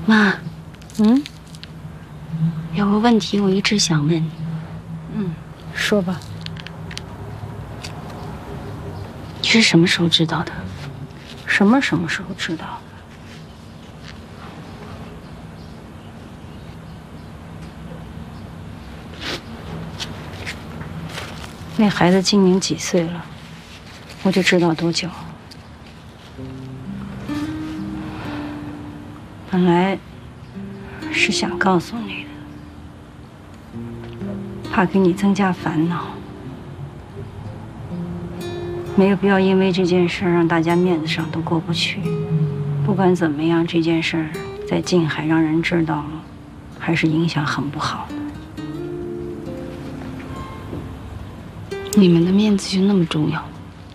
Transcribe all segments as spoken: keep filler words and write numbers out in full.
妈， 嗯， 有个问题我一直想问你。 嗯，说吧。 你是什么时候知道的？ 什么什么时候知道的？那孩子今年几岁了？我就知道多久。本来是想告诉你的，怕给你增加烦恼，没有必要因为这件事让大家面子上都过不去。不管怎么样，这件事在静海让人知道了，还是影响很不好的。 你们的面子就那么重要？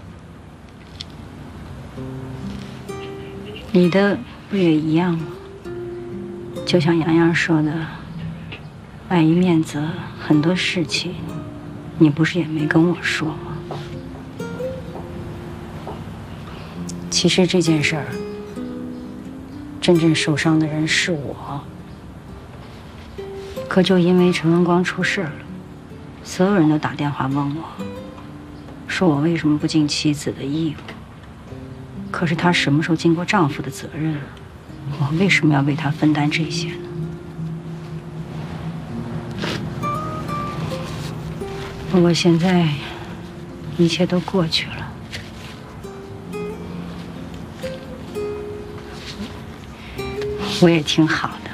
你的不也一样吗？就像洋洋说的，碍于面子，很多事情你不是也没跟我说吗？其实这件事儿，真正受伤的人是我。可就因为陈文光出事了，所有人都打电话问我，说我为什么不尽妻子的义务？可是她什么时候尽过丈夫的责任了？我为什么要为她分担这些呢？不过现在一切都过去了，我也挺好的。